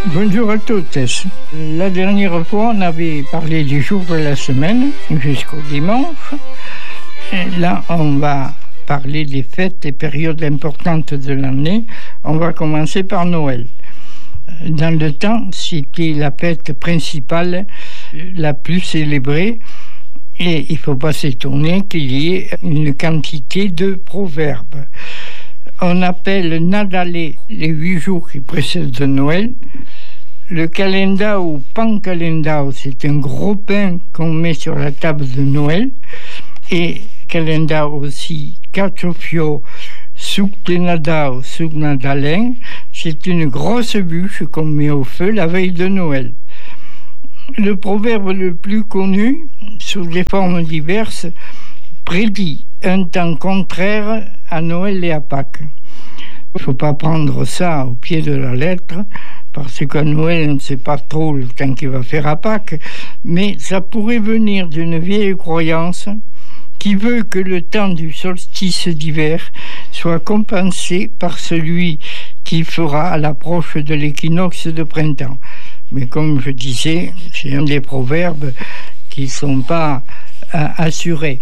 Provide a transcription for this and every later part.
Bonjour à toutes. La dernière fois, on avait parlé du jour de la semaine jusqu'au dimanche. Et là, on va parler des fêtes, des périodes importantes de l'année. On va commencer par Noël. Dans le temps, c'était la fête principale, la plus célébrée. Et il ne faut pas s'étonner qu'il y ait une quantité de proverbes. On appelle Nadalé les 8 jours qui précèdent Noël. Le calendao ou pan-calendao, c'est un gros pain qu'on met sur la table de Noël. Et calendao aussi, cacciofio, suc de nadao, suc nadalin, c'est une grosse bûche qu'on met au feu la veille de Noël. Le proverbe le plus connu, sous des formes diverses, prédit un temps contraire à Noël et à Pâques. Il ne faut pas prendre ça au pied de la lettre, parce qu'à Noël, on ne sait pas trop le temps qu'il va faire à Pâques, mais ça pourrait venir d'une vieille croyance qui veut que le temps du solstice d'hiver soit compensé par celui qui fera à l'approche de l'équinoxe de printemps. Mais comme je disais, c'est un des proverbes qui ne sont pas assurés.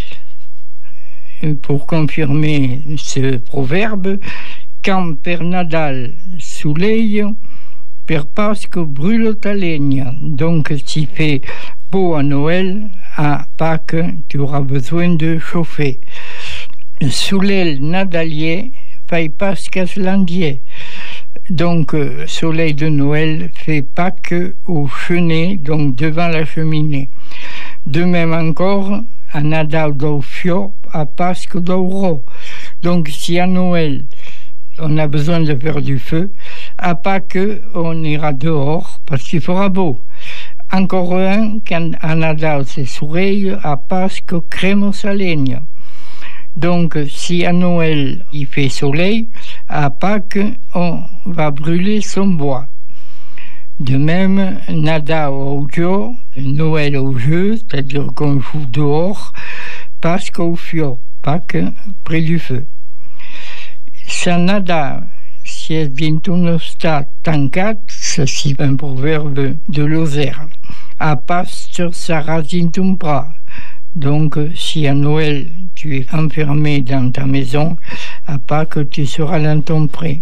Pour confirmer ce proverbe, quand per Nadal soleil, per Pasque brûle ta legna. Donc, s'il fait beau à Noël, à Pâques, tu auras besoin de chauffer. Soleil nadalier, fai Pascas landier. Donc, soleil de Noël fait Pâques au chenet, donc devant la cheminée. De même encore, à Nadal do fio, à Pâques d'Auro. Donc, si à Noël, on a besoin de faire du feu, à Pâques, on ira dehors parce qu'il fera beau. Encore un, quand à Nadal c'est soleil, à Pâques cremos a legna. Donc, si à Noël il fait soleil, à Pâques on va brûler son bois. De même, Nadal au jeu, Noël au jeu, c'est-à-dire qu'on joue dehors, Pâques au fio, Pâques près du feu. Sa Nadal, si es vinto sta tancat, ça c'est un proverbe de Lozère. A Pâques sarà dintum pra. Donc, si à Noël tu es enfermé dans ta maison, à Pâques tu seras dans ton pré.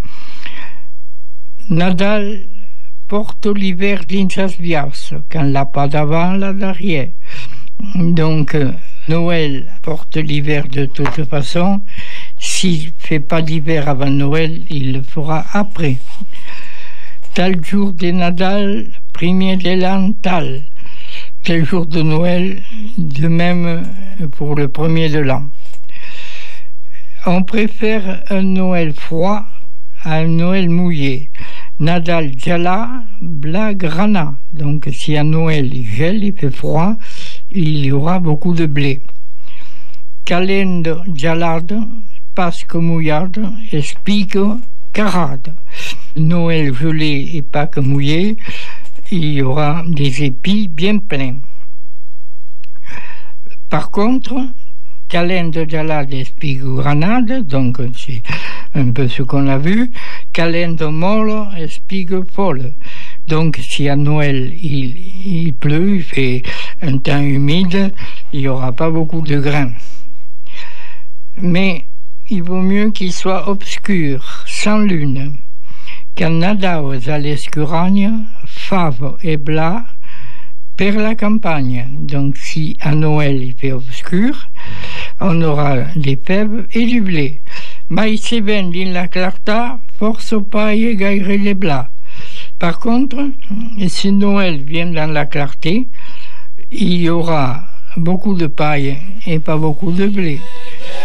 Nadal porte l'hiver dins as vias, quand l'a pas d'avant, l'a d'arrière. Donc, Noël porte l'hiver de toute façon. S'il ne fait pas d'hiver avant Noël, il le fera après. Tal jour de Nadal, premier de l'an tal. Tel jour de Noël, de même pour le premier de l'an. On préfère un Noël froid à un Noël mouillé. Nadal jala, bla grana. Donc si à Noël il gèle, il fait froid, il y aura beaucoup de blé. Calendo jalado, Pasque mouillade, espigo carade. Noël gelé et Pâques mouillé, il y aura des épis bien pleins. Par contre, calendo jalade, espigo granade, donc c'est un peu ce qu'on a vu, calendo molo, espigo folle. Donc si à Noël il pleut, il fait un temps humide, il n'y aura pas beaucoup de grains. Mais il vaut mieux qu'il soit obscur, sans lune. Quand nadaos à l'escuragne, fave et blas, per la campagne. Donc si à Noël il fait obscur, on aura des fèves et du blé. Mais se ven in la clarta, force paille gaire les blas. Par contre, si Noël vient dans la clarté, il y aura beaucoup de paille et pas beaucoup de blé.